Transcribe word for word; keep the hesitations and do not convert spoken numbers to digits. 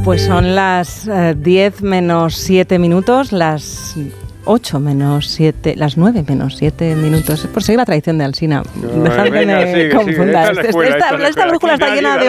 Pues son las eh, diez menos siete minutos, las ocho menos siete, las nueve menos siete minutos. Por seguir la tradición de Alsina. No, Dejad que venga, me sigue, confunda. sigue. Esta es la escuela, esta, esta es la esta escuela. brújula Aquí está llena nadie de